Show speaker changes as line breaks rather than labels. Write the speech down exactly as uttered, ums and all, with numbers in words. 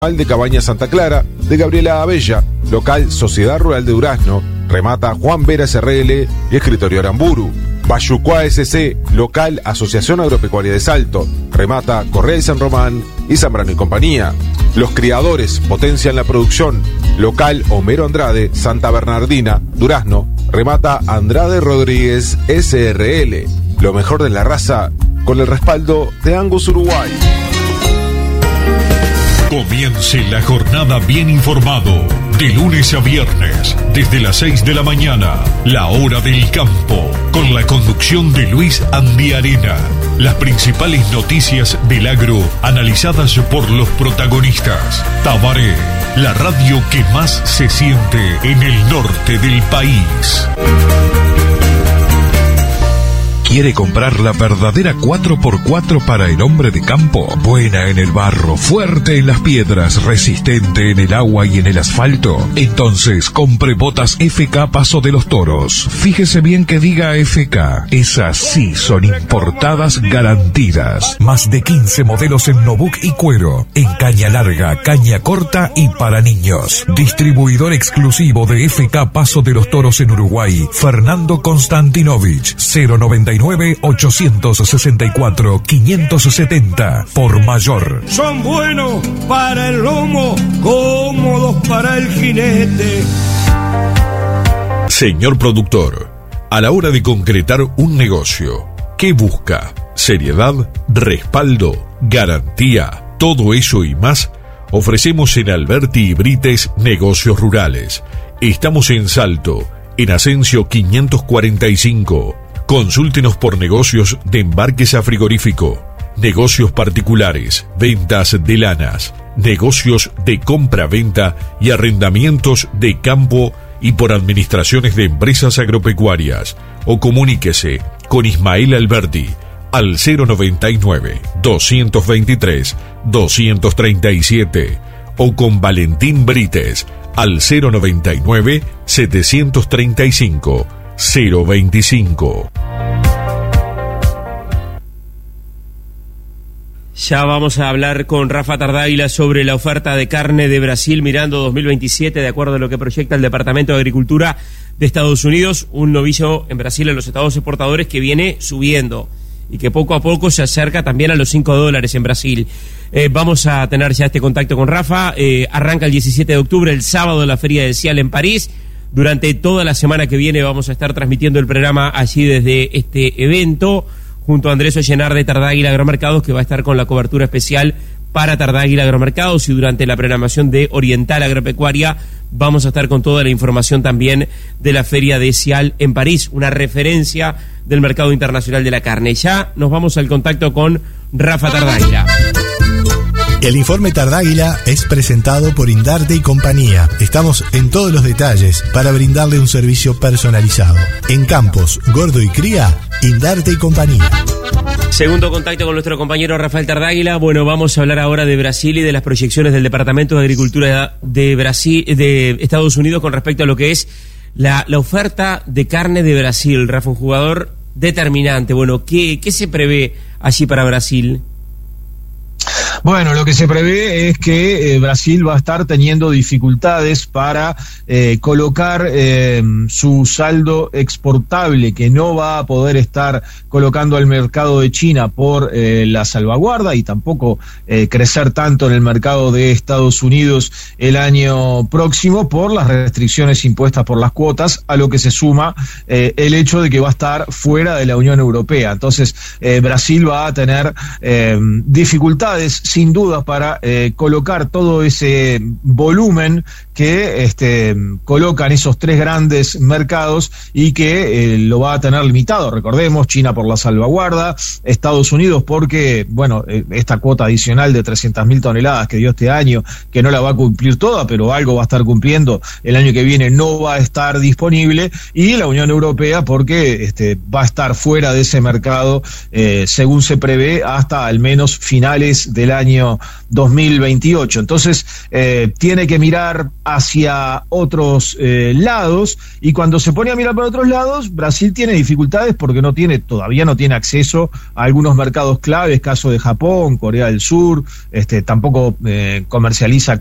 de Cabaña Santa Clara, de Gabriela Abella, local Sociedad Rural de Durazno, remata Juan Veras R L y Escritorio Aramburu. Bayucuá S C, local Asociación Agropecuaria de Salto, remata Correa y San Román y Zambrano y Compañía. Los criadores potencian la producción, local Homero Andrade, Santa Bernardina, Durazno, remata Andrade Rodríguez S R L. Lo mejor de la raza con el respaldo de Angus Uruguay.
Comience la jornada bien informado, de lunes a viernes, desde las seis de la mañana, la hora del campo, con la conducción de Luis Andiarena. Las principales noticias del agro, analizadas por los protagonistas. Tabaré, la radio que más se siente en el norte del país.
¿Quiere comprar la verdadera cuatro por cuatro para el hombre de campo? Buena en el barro, fuerte en las piedras, resistente en el agua y en el asfalto. Entonces, compre botas F K Paso de los Toros. Fíjese bien que diga F K. Esas sí son importadas garantidas. Más de quince modelos en Nobuk y cuero. En caña larga, caña corta y para niños. Distribuidor exclusivo de F K Paso de los Toros en Uruguay. Fernando Konstantinovich. cero noventa y nueve, ochocientos sesenta y cuatro, quinientos setenta. Por mayor.
Son buenos para el lomo, cómodos para el jinete.
Señor productor, a la hora de concretar un negocio, ¿qué busca? Seriedad, respaldo, garantía, todo eso y más ofrecemos en Alberti y Brites Negocios Rurales. Estamos en Salto, en Asensio quinientos cuarenta y cinco. Consúltenos por negocios de embarques a frigorífico, negocios particulares, ventas de lanas, negocios de compra-venta y arrendamientos de campo y por administraciones de empresas agropecuarias. O comuníquese con Ismael Alberti al cero noventa y nueve, doscientos veintitrés, doscientos treinta y siete o con Valentín Brites al cero noventa y nueve, setecientos treinta y cinco, cero veinticinco.
Ya vamos a hablar con Rafa Tardáguila sobre la oferta de carne de Brasil mirando dos mil veintisiete, de acuerdo a lo que proyecta el Departamento de Agricultura de Estados Unidos, un novillo en Brasil en los estados exportadores que viene subiendo y que poco a poco se acerca también a los cinco dólares en Brasil. Eh, vamos a tener ya este contacto con Rafa. Eh, arranca el diecisiete de octubre, el sábado, la Feria de Cial en París. Durante toda la semana que viene vamos a estar transmitiendo el programa allí desde este evento, junto a Andrés Ollenar de Tardáguila Agromercados, que va a estar con la cobertura especial para Tardáguila Agromercados, y durante la programación de Oriental Agropecuaria vamos a estar con toda la información también de la Feria de Cial en París, una referencia del mercado internacional de la carne. Ya nos vamos al contacto con Rafa Tardáguila.
El informe Tardáguila es presentado por Indarte y Compañía. Estamos en todos los detalles para brindarle un servicio personalizado. En Campos, Gordo y Cría, Indarte y Compañía.
Segundo contacto con nuestro compañero Rafael Tardáguila. Bueno, vamos a hablar ahora de Brasil y de las proyecciones del Departamento de Agricultura de Brasil, de Estados Unidos, con respecto a lo que es la, la oferta de carne de Brasil. Rafa, un jugador determinante. Bueno, ¿qué, qué se prevé allí para Brasil?
Bueno, lo que se prevé es que eh, Brasil va a estar teniendo dificultades para eh, colocar eh, su saldo exportable, que no va a poder estar colocando al mercado de China por eh, la salvaguarda, y tampoco eh, crecer tanto en el mercado de Estados Unidos el año próximo por las restricciones impuestas por las cuotas, a lo que se suma eh, el hecho de que va a estar fuera de la Unión Europea. Entonces eh, Brasil va a tener eh, dificultades sin duda para eh, colocar todo ese volumen que este, colocan esos tres grandes mercados, y que eh, lo va a tener limitado. Recordemos, China por la salvaguarda, Estados Unidos porque, bueno, eh, esta cuota adicional de trescientas mil toneladas que dio este año, que no la va a cumplir toda, pero algo va a estar cumpliendo el año que viene, no va a estar disponible, y la Unión Europea porque este, va a estar fuera de ese mercado, eh, según se prevé, hasta al menos finales del año año dos mil veintiocho. Entonces, eh, tiene que mirar hacia otros eh, lados, y cuando se pone a mirar para otros lados, Brasil tiene dificultades porque no tiene, todavía no tiene acceso a algunos mercados claves, caso de Japón, Corea del Sur, este, tampoco eh, comercializa